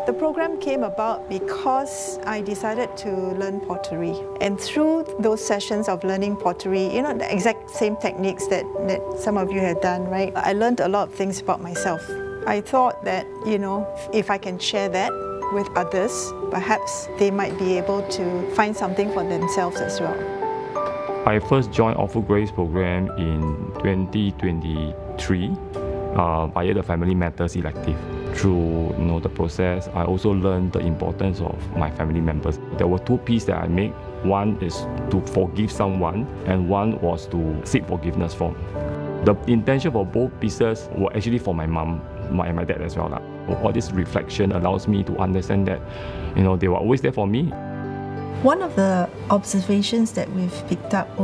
The program came about because I decided to learn pottery. And through those sessions of learning pottery, the exact same techniques that some of you have done, right? I learned a lot of things about myself. I thought that, if I can share that with others, perhaps they might be able to find something for themselves as well. I first joined Awful Grace program in 2023 via the Family Matters elective. Through the process, I also learned the importance of my family members. There were two pieces that I made. One is to forgive someone, and one was to seek forgiveness from. The intention for both pieces were actually for my mom and my dad as well. All this reflection allows me to understand that they were always there for me. One of the observations that we've picked up